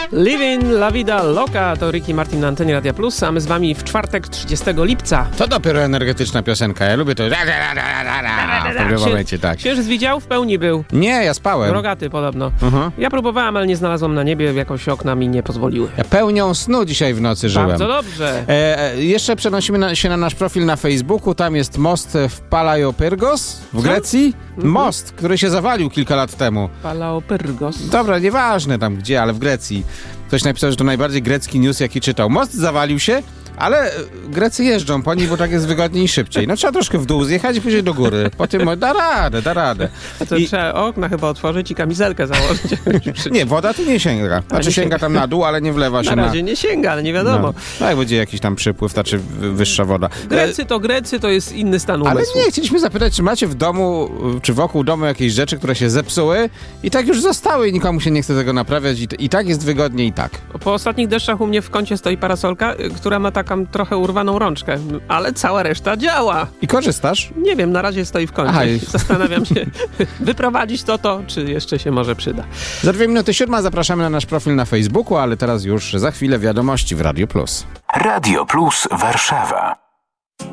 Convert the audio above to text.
Living La Vida Loca to Ricky Martin na antenie Radia Plus, a my z wami w czwartek 30 lipca. To dopiero energetyczna piosenka, ja lubię to. W pewnym momencie, tak. Księżyc widział? W pełni był. Nie, ja spałem. Rogaty podobno. Ja próbowałem, ale nie znalazłam na niebie, jakoś okna mi nie pozwoliły. Ja pełnią snu dzisiaj w nocy żyłem. Bardzo dobrze. Jeszcze przenosimy się na nasz profil na Facebooku. Tam jest most w Palaiopergos w Grecji. Most, który się zawalił kilka lat temu. Palaiopergos. Dobra, nieważne tam gdzie, ale w Grecji. Ktoś napisał, że to najbardziej grecki news, jaki czytał. Most zawalił się, ale Grecy jeżdżą po nim, bo tak jest wygodniej i szybciej. No trzeba troszkę w dół zjechać i później do góry. Po tym da radę. A to trzeba okna chyba otworzyć i kamizelkę założyć. Nie, woda tu nie sięga. Znaczy sięga tam na dół, ale nie wlewa się na razie nie sięga, ale nie wiadomo. No. Tak, będzie jakiś tam przypływ, znaczy wyższa woda. Grecy to jest inny stan umysłu. Ale nie, chcieliśmy zapytać, czy macie w domu, czy wokół domu jakieś rzeczy, które się zepsuły i tak już zostały i nikomu się nie chce tego naprawiać i tak jest wygodnie i tak. Po ostatnich deszczach u mnie w kącie stoi parasolka, która ma taką trochę urwaną rączkę, ale cała reszta działa. I korzystasz? Nie wiem, na razie stoi w kącie. Aha. Zastanawiam się, wyprowadzić to, czy jeszcze się może przyda. Za 2:07 zapraszamy na nasz profil na Facebooku, ale teraz już za chwilę wiadomości w Radio Plus. Radio Plus Warszawa.